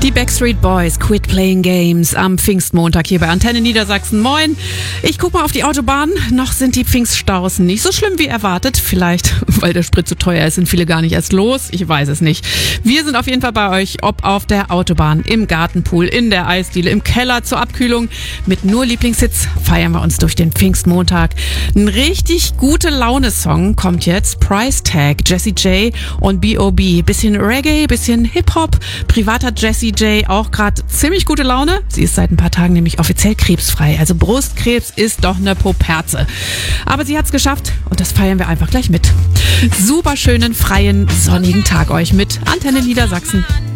Die Backstreet Boys, Quit Playing Games am Pfingstmontag hier bei Antenne Niedersachsen. Moin. Ich guck mal auf die Autobahn. Noch sind die Pfingststaus nicht so schlimm wie erwartet. Vielleicht, weil der Sprit zu teuer ist, sind viele gar nicht erst los. Ich weiß es nicht. Wir sind auf jeden Fall bei euch, ob auf der Autobahn, im Gartenpool, in der Eisdiele, im Keller zur Abkühlung. Mit nur Lieblingshits feiern wir uns durch den Pfingstmontag. Ein richtig gute Laune-Song kommt jetzt. Price Tag, Jessie J und B.O.B. Bisschen Reggae, bisschen Hip-Hop. Privat hat Jessie J auch gerade ziemlich gute Laune. Sie ist seit ein paar Tagen nämlich offiziell krebsfrei. Also Brustkrebs ist doch eine Poperze. Aber sie hat's geschafft und das feiern wir einfach gleich mit. Super schönen, freien, sonnigen Tag euch mit Antenne Niedersachsen.